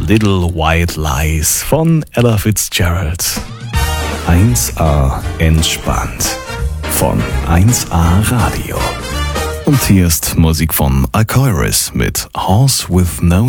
Little White Lies von Ella Fitzgerald. 1A entspannt von 1A Radio. Und hier ist Musik von Alcoiris mit Horse with No